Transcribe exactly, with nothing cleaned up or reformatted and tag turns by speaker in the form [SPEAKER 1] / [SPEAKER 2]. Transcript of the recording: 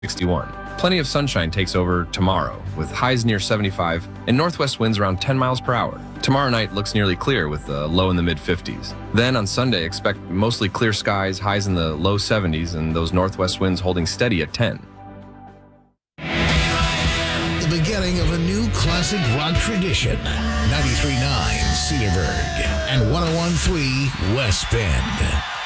[SPEAKER 1] sixty-one. Plenty of sunshine takes over tomorrow, with highs near seventy-five and northwest winds around ten miles per hour. Tomorrow night looks nearly clear with a low in the mid fifties. Then on Sunday, expect mostly clear skies, highs in the low seventies, and those northwest winds holding steady at ten.
[SPEAKER 2] The beginning of a new classic rock tradition. ninety-three point nine Cedarburg and one oh one point three West Bend.